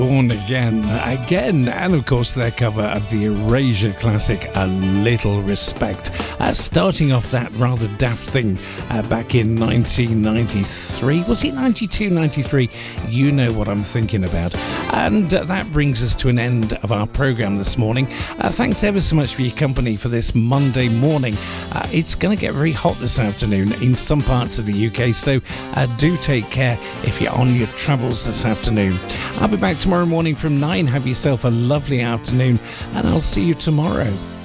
Born again, and of course their cover of the Erasure classic A Little Respect, starting off that rather daft thing back in 1993. Was it 92, 93? You know what I'm thinking about. And that brings us to an end of our programme this morning. Thanks ever so much for your company for this Monday morning. It's going to get very hot this afternoon in some parts of the UK, so do take care if you're on your travels this afternoon. I'll be back tomorrow morning from 9. Have yourself a lovely afternoon, and I'll see you tomorrow.